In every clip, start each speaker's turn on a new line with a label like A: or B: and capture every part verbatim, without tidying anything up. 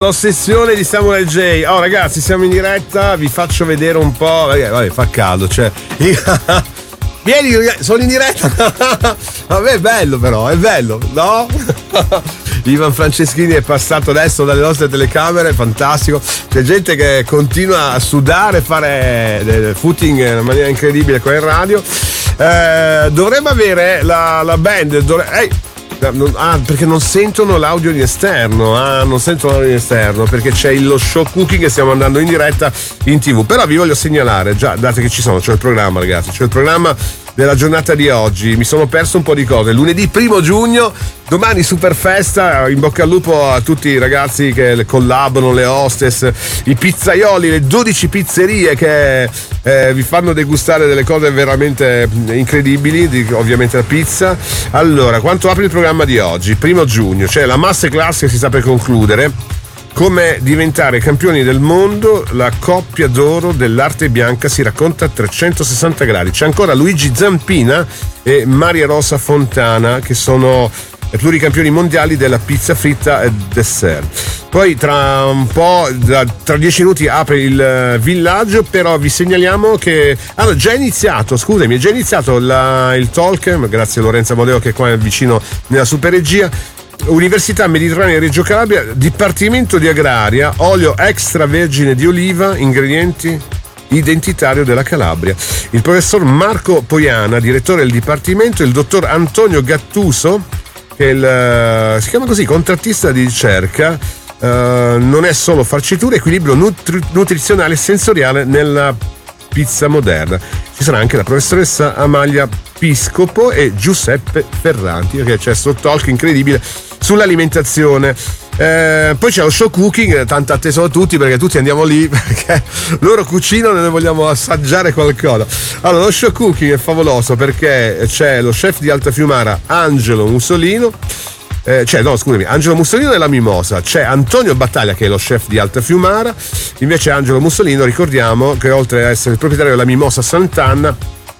A: L'ossessione di Samuel J. Oh ragazzi, siamo in diretta, vi faccio vedere un po'. Vabbè, vabbè fa caldo, cioè. Vieni, sono in diretta. Vabbè, è bello però, è bello, no? Ivan Franceschini è passato adesso dalle nostre telecamere, fantastico. C'è gente che continua a sudare, fare footing in una maniera incredibile qua in radio. Eh, dovremmo avere la, la band. Dovre- Ehi! Ah, perché non sentono l'audio in esterno. Ah, non sentono l'audio in esterno perché c'è lo show cooking che stiamo andando in diretta in tv. Però vi voglio segnalare, già, date che ci sono, c'è il programma, ragazzi, c'è il programma della giornata di oggi. Mi sono perso un po' di cose. Lunedì primo giugno, domani super festa. In bocca al lupo a tutti i ragazzi che collabano, le hostess, i pizzaioli, le dodici pizzerie che eh, vi fanno degustare delle cose veramente incredibili, di, ovviamente la pizza. Allora, quanto apre il programma di oggi? Primo giugno, c'è la masterclass che si sta per concludere. Come diventare campioni del mondo, la coppia d'oro dell'arte bianca si racconta a trecentosessanta gradi. C'è ancora Luigi Zampina e Maria Rosa Fontana che sono pluricampioni mondiali della pizza fritta e dessert. Poi tra un po', tra dieci minuti apre il villaggio, però vi segnaliamo che allora, già iniziato, scusami, è già iniziato la, il talk, grazie a Lorenzo Amodeo che è qua vicino nella super regia. Università Mediterranea Reggio Calabria, Dipartimento di Agraria, olio extravergine di oliva, ingredienti identitario della Calabria. Il professor Marco Poiana, direttore del Dipartimento, e il dottor Antonio Gattuso, che è il, si chiama così, contrattista di ricerca. Uh, non è solo farcitura, equilibrio nutri- nutrizionale e sensoriale nella pizza moderna. Ci sarà anche la professoressa Amalia Piscopo e Giuseppe Ferranti, perché c'è sto talk incredibile sull'alimentazione. Eh, poi c'è lo show cooking, tanto atteso da tutti perché tutti andiamo lì perché loro cucinano e noi vogliamo assaggiare qualcosa. Allora, lo show cooking è favoloso perché c'è lo chef di Altafiumara Angelo Mussolino. Eh, cioè no scusami Angelo Mussolino della Mimosa, c'è Antonio Battaglia che è lo chef di Altafiumara, invece Angelo Mussolino, ricordiamo che oltre a essere il proprietario della Mimosa Sant'Anna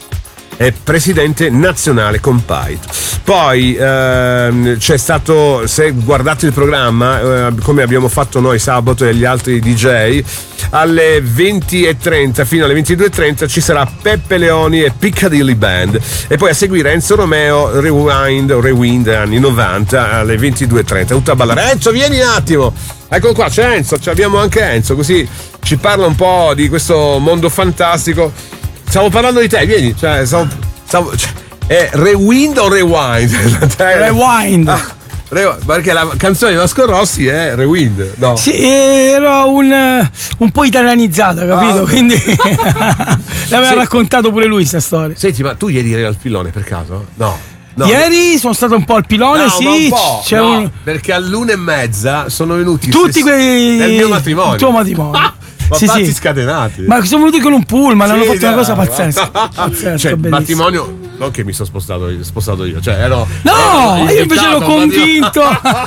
A: è presidente nazionale Compite. Poi ehm, c'è stato, se guardate il programma eh, come abbiamo fatto noi sabato e gli altri D J, alle venti e trenta fino alle ventidue e trenta ci sarà Peppe Leoni e Piccadilly Band, e poi a seguire Enzo Romeo Rewind Rewind anni novanta alle ventidue e trenta. Tutta a ballare. Enzo, vieni un attimo, eccolo qua, c'è Enzo, abbiamo anche Enzo, così ci parla un po' di questo mondo fantastico. Stiamo parlando di te, vieni, cioè, stavo, stavo, cioè è Rewind o Rewind?
B: Rewind.
A: Ah, re, perché la canzone di Vasco Rossi è Rewind, no?
B: Sì, era un, un po' italianizzata, capito? Ah, quindi l'aveva sì. raccontato pure lui sta storia.
A: Senti, ma tu ieri eri al Pilone per caso? No. No.
B: Ieri sono stato un po' al Pilone,
A: no,
B: sì.
A: Ma un po',
B: c'è
A: no,
B: un...
A: perché all'una e mezza sono venuti
B: tutti quei
A: del mio matrimonio.
B: Il tuo matrimonio.
A: Ah, ma
B: sì,
A: pazzi
B: sì.
A: scatenati.
B: Ma sono venuti con un pullman,
A: sì,
B: hanno fatto
A: no,
B: una cosa pazzesca. pazzesca
A: cioè,
B: bellissimo.
A: matrimonio, non che mi sono spostato io, spostato io, cioè ero.
B: No,
A: ero
B: io invece ero convinto.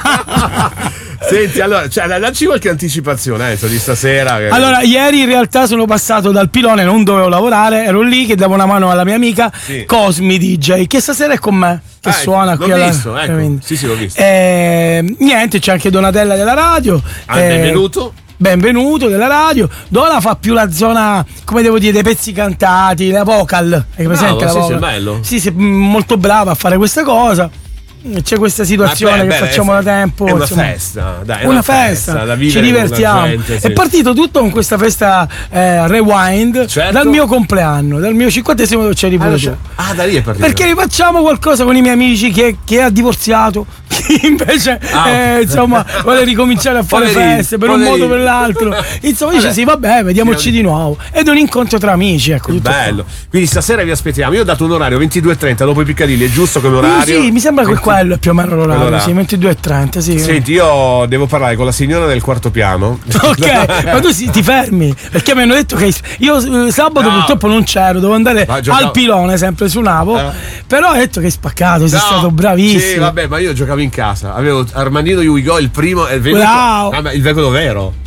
A: Senti, allora, cioè, dacci qualche anticipazione, Enzo, di stasera. Che...
B: Allora, ieri in realtà sono passato dal Pilone, non dovevo lavorare, ero lì che davo una mano alla mia amica sì. Cosmi D J, che stasera è con me, che
A: ah,
B: suona
A: ecco,
B: qui
A: l'ho
B: alla...
A: visto, ecco. Sì, sì, l'ho visto.
B: E, niente, c'è anche Donatella della radio.
A: Ah,
B: e...
A: benvenuto.
B: Benvenuto della radio. Dona fa più la zona, come devo dire, dei pezzi cantati, la vocal. È presente?
A: Bravo,
B: la
A: sì,
B: vocal?
A: Sì, è bello.
B: Sì, sì, molto brava a fare questa cosa. C'è questa situazione beh, che beh, facciamo
A: è,
B: da tempo.
A: È una
B: insomma,
A: festa, dai, è
B: una,
A: una
B: festa,
A: festa da
B: ci divertiamo.
A: Gente, sì.
B: È partito tutto con questa festa eh, Rewind
A: certo.
B: dal mio compleanno, dal mio cinquantesimo dove c'eri pure tu.
A: Ah, da lì è partito.
B: Perché rifacciamo qualcosa con i miei amici che, che ha divorziato, chi invece ah. eh, insomma vuole ricominciare a fare poverino, feste per poverino. un modo o per l'altro. Insomma dice sì, vabbè, vediamoci di nuovo. Ed è un incontro tra amici, ecco. Tutto
A: bello.
B: Qua.
A: Quindi stasera vi aspettiamo. Io ho dato un orario ventidue e trenta dopo i Piccadilly, è giusto che l'orario?
B: Sì, sì, mi sembra che quello è più o meno l'orario. Allora, sì, ventidue e trenta, sì.
A: Senti, io devo parlare con la signora del quarto piano.
B: Ok, ma tu si, ti fermi, perché mi hanno detto che io sabato no. purtroppo non c'ero, devo andare al Pilone, sempre suonavo, eh. però ho detto che hai spaccato, sei no. stato bravissimo.
A: Sì, vabbè, ma io giocavo in casa, avevo Armandino Iuigo il primo e il veicolo,
B: wow.
A: ah, il veicolo vero.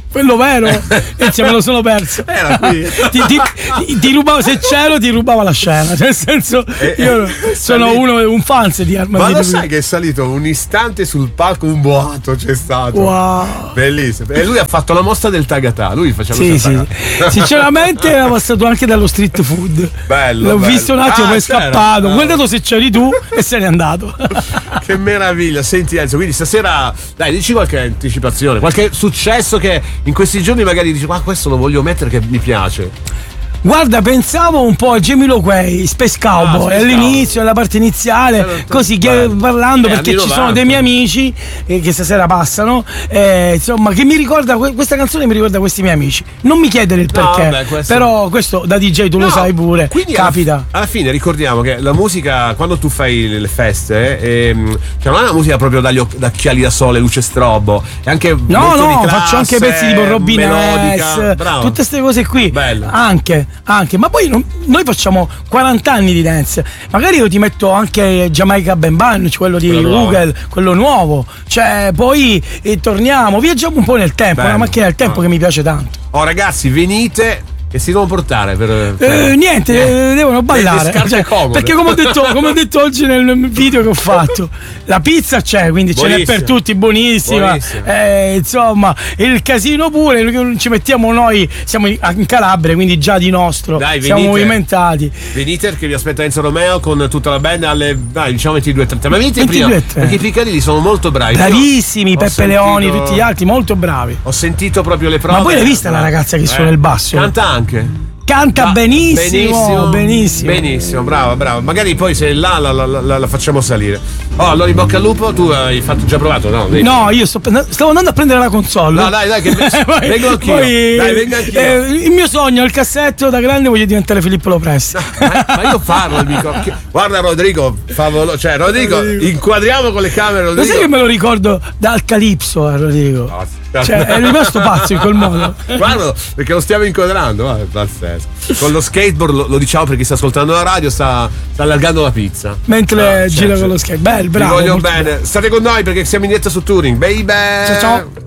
B: quello vero. E me lo sono perso.
A: Era qui.
B: ti, ti, ti rubava, se c'ero ti rubava la scena, nel senso io sono uno, un fan di Armando.
A: Ma lo sai che è salito un istante sul palco, un boato c'è stato.
B: Wow.
A: Bellissimo. E lui ha fatto la mossa del tagatà, lui faceva
B: sì, sì. Sinceramente era passato anche dallo street food.
A: Bello.
B: L'ho
A: bello.
B: visto un attimo,
A: ah,
B: poi è scappato.
A: Ah.
B: Guardato se c'eri tu e se n'è andato.
A: Che meraviglia. Senti Enzo, quindi stasera dai, dici qualche anticipazione, qualche successo che in questi giorni magari dici ma questo lo voglio mettere che mi piace.
B: Guarda, pensavo un po' a Jamiroquai, Space Cowboy,
A: ah,
B: all'inizio, alla parte iniziale,
A: certo.
B: così che, parlando
A: eh,
B: perché ci sono dei miei amici eh, che stasera passano, eh, insomma, che mi ricorda, questa canzone mi ricorda questi miei amici. Non mi chiedere il perché, no, beh, questo... però questo da D J tu no, lo sai pure, capita.
A: Alla, alla fine ricordiamo che la musica, quando tu fai le feste, ehm, cioè non è una musica proprio dagli oc- da occhiali da sole, luce strobo, è anche
B: no, no,
A: di classe,
B: faccio anche pezzi tipo Robin S, tutte queste cose qui,
A: bello.
B: anche. Anche, ma poi non, noi facciamo quaranta anni di dance. Magari io ti metto anche Jamaica Ben Bunch, quello di quello Google, nuovo. quello nuovo. Cioè, poi eh, torniamo, viaggiamo un po' nel tempo. Bello. Una macchina del tempo oh. che mi piace tanto.
A: Oh, ragazzi, venite. Che si devono portare per, per...
B: Eh, niente, eh, devono ballare. Cioè, perché come ho, detto, come ho detto oggi nel video che ho fatto, la pizza c'è, quindi buonissima. Ce n'è per tutti, buonissima. buonissima. Eh, insomma, il casino pure, ci mettiamo noi, siamo in Calabria, quindi già di nostro. Dai, siamo venite, movimentati.
A: Venite perché vi aspetta Enzo Romeo con tutta la band alle dai, diciamo ventidue e trenta. Ma venite prima, perché i Piccadilly sono molto bravi.
B: Bravissimi, Peppe sentito... Leoni, tutti gli altri, molto bravi.
A: Ho sentito proprio le prove.
B: Ma poi l'hai vista la ragazza che eh. suona il basso?
A: Canta anche.
B: Canta ah, benissimo, benissimo, benissimo.
A: Benissimo, brava, brava. Magari poi se là la, la, la, la facciamo salire. Oh, allora in bocca al lupo, tu hai fatto già provato, no? Vedi?
B: No, io sto, stavo andando a prendere la console.
A: No, dai, dai, che poi, vengo anch'io. Poi, dai, vengo anch'io.
B: Eh, il mio sogno, il cassetto da grande voglio diventare Filippo Lopres.
A: No, ma, ma io parlo il microfono. Guarda Rodrigo, favolo, cioè Rodrigo, inquadriamo con le camere. Rodrigo.
B: Lo sai che me lo ricordo dal Calipso, eh, Rodrigo? No, cioè, è rimasto pazzo in quel modo.
A: Guarda, perché lo stiamo inquadrando, è pazzesco. Con lo skateboard, lo, lo diciamo perché sta ascoltando la radio, sta, sta allargando la pizza.
B: Mentre ah, gira certo. con lo skateboard. Bello, bravo.
A: Vi voglio bene. Bello. State con noi perché siamo in diretta su Touring. Baby!
B: Ciao ciao.